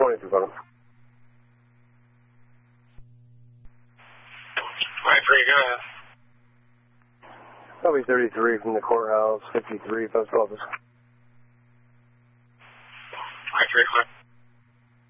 23, photo. 23, go ahead. That'll be 33 from the courthouse, 53, post office. 23, clear.